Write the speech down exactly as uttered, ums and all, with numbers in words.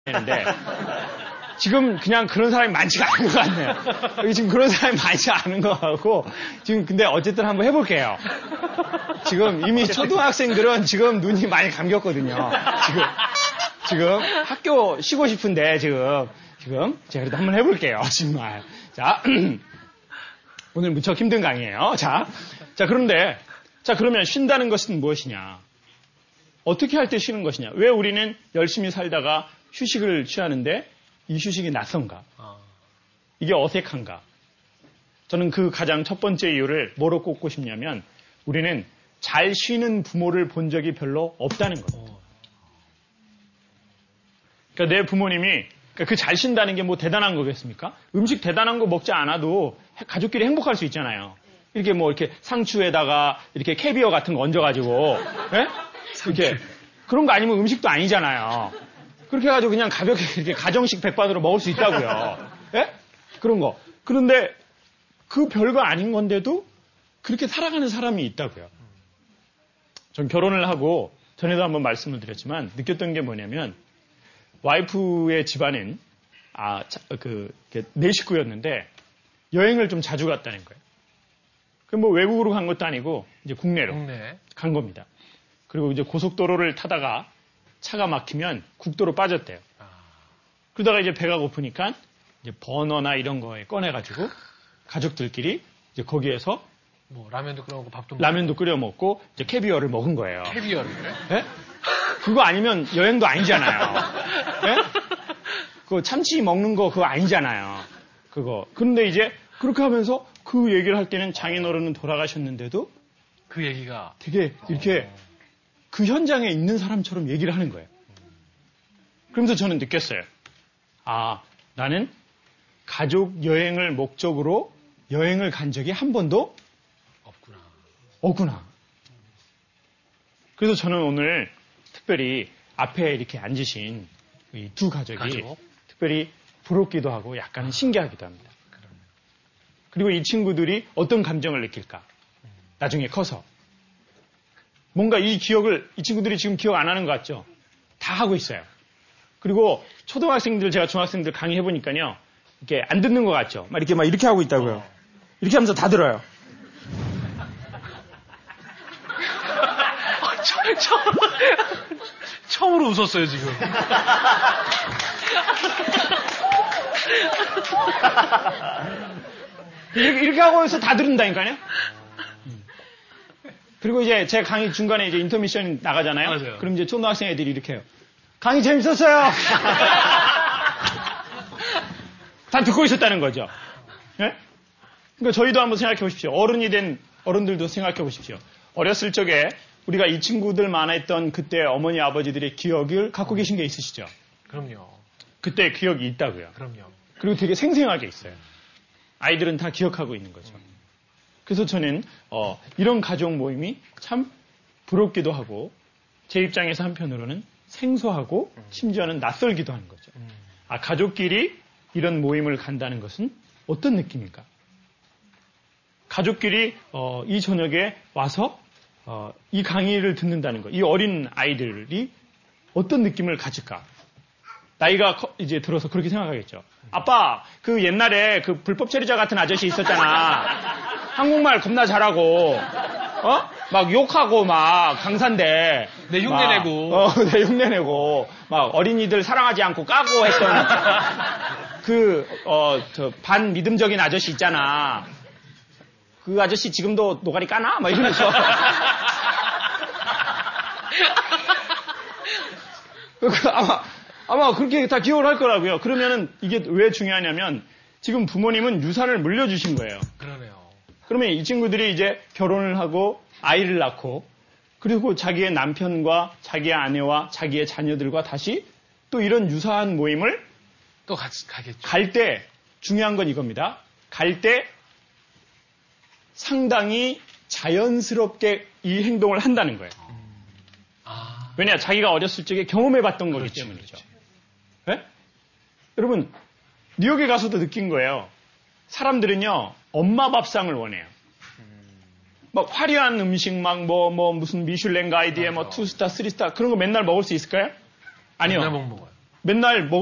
되는데 지금 그냥 그런 사람이 많지가 않은 것 같네요. 여기 지금 그런 사람이 많지 않은 것 같고 지금 근데 어쨌든 한번 해볼게요. 지금 이미 초등학생들은 지금 눈이 많이 감겼거든요. 지금 지금 학교 쉬고 싶은데 지금 지금 제가 그래도 한번 해볼게요. 정말. 자 오늘 무척 힘든 강의예요. 자, 자 그런데 자 그러면 쉰다는 것은 무엇이냐? 어떻게 할 때 쉬는 것이냐? 왜 우리는 열심히 살다가 휴식을 취하는데 이 휴식이 낯선가? 이게 어색한가? 저는 그 가장 첫 번째 이유를 뭐로 꼽고 싶냐면 우리는 잘 쉬는 부모를 본 적이 별로 없다는 거예요. 그러니까 내 부모님이 그 잘 쉰다는 게 뭐 대단한 거겠습니까? 음식 대단한 거 먹지 않아도 가족끼리 행복할 수 있잖아요. 이렇게 뭐 이렇게 상추에다가 이렇게 캐비어 같은 거 얹어가지고, 예? 이렇게 그런 거 아니면 음식도 아니잖아요. 그렇게 해가지고 그냥 가볍게 이렇게 가정식 백반으로 먹을 수 있다고요. 예? 그런 거. 그런데 그 별거 아닌 건데도 그렇게 살아가는 사람이 있다고요. 전 결혼을 하고 전에도 한번 말씀을 드렸지만 느꼈던 게 뭐냐면 와이프의 집안은 아, 그, 네 식구였는데 여행을 좀 자주 갔다는 거예요. 그럼 뭐 외국으로 간 것도 아니고 이제 국내로 국내. 간 겁니다. 그리고 이제 고속도로를 타다가 차가 막히면 국도로 빠졌대요. 아. 그러다가 이제 배가 고프니까 이제 버너나 이런 거에 꺼내가지고 가족들끼리 이제 거기에서 뭐 라면도 끓여 먹고 밥도 먹고 라면도 끓여 먹고 이제 캐비어를 먹은 거예요. 캐비어를? 예? 그거 아니면 여행도 아니잖아요. 예? 그 참치 먹는 거 그거 아니잖아요. 그거. 그런데 이제 그렇게 하면서 그 얘기를 할 때는 장인어른은 돌아가셨는데도 그 얘기가 되게 이렇게 어. 그 현장에 있는 사람처럼 얘기를 하는 거예요. 그러면서 저는 느꼈어요. 아, 나는 가족 여행을 목적으로 여행을 간 적이 한 번도 없구나. 없구나. 그래서 저는 오늘 특별히 앞에 이렇게 앉으신 이 두 가족이 가족? 특별히 부럽기도 하고 약간 아, 신기하기도 합니다. 그러면. 그리고 이 친구들이 어떤 감정을 느낄까? 음. 나중에 커서. 뭔가 이 기억을 이 친구들이 지금 기억 안 하는 것 같죠? 다 하고 있어요. 그리고 초등학생들 제가 중학생들 강의해 보니까요. 이렇게 안 듣는 것 같죠? 막 이렇게 막 이렇게 하고 있다고요. 어. 이렇게 하면서 다 들어요. 처음, 처음, 처음으로 웃었어요 지금. 이렇게, 이렇게 하고 해서 다 들은다니까요? 그리고 이제 제 강의 중간에 이제 인터미션 나가잖아요. 맞아요. 그럼 이제 초등학생 애들이 이렇게 해요. 강의 재밌었어요. 다 듣고 있었다는 거죠. 네? 그러니까 저희도 한번 생각해 보십시오. 어른이 된 어른들도 생각해 보십시오. 어렸을 적에 우리가 이 친구들만 했던 그때 어머니 아버지들의 기억을 갖고 계신 게 있으시죠? 그럼요. 그때 기억이 있다고요. 그럼요. 그리고 되게 생생하게 있어요. 아이들은 다 기억하고 있는 거죠. 그래서 저는 어, 이런 가족 모임이 참 부럽기도 하고 제 입장에서 한편으로는 생소하고 심지어는 낯설기도 하는 거죠. 아, 가족끼리 이런 모임을 간다는 것은 어떤 느낌일까? 가족끼리 어, 이 저녁에 와서 어, 이 강의를 듣는다는 것, 이 어린 아이들이 어떤 느낌을 가질까? 나이가 커, 이제 들어서 그렇게 생각하겠죠. 아빠, 그 옛날에 그 불법 체류자 같은 아저씨 있었잖아. 한국말 겁나 잘하고, 어? 막 욕하고 막 강사인데. 내 흉내 내고. 어, 내 흉내 내고. 막 어린이들 사랑하지 않고 까고 했던 그, 어, 저 반미듬적인 아저씨 있잖아. 그 아저씨 지금도 노가리 까나? 막 이러면서. 아마, 아마 그렇게 다 기억을 할 거라고요. 그러면은 이게 왜 중요하냐면 지금 부모님은 유산을 물려주신 거예요. 그러네요. 그러면 이 친구들이 이제 결혼을 하고 아이를 낳고 그리고 자기의 남편과 자기의 아내와 자기의 자녀들과 다시 또 이런 유사한 모임을 또 가, 가겠죠. 갈 때 중요한 건 이겁니다. 갈 때 상당히 자연스럽게 이 행동을 한다는 거예요. 음. 아. 왜냐? 자기가 어렸을 적에 경험해봤던 거기 그렇지, 때문이죠. 네? 여러분, 뉴욕에 가서도 느낀 거예요. 사람들은요, 엄마 밥상을 원해요. 음. 막 화려한 음식, 막 뭐, 뭐, 무슨 미슐랭 가이드에 뭐, 투스타, 쓰리스타, 그런 거 맨날 먹을 수 있을까요? 아니요. 맨날 못 먹어요. 맨날 먹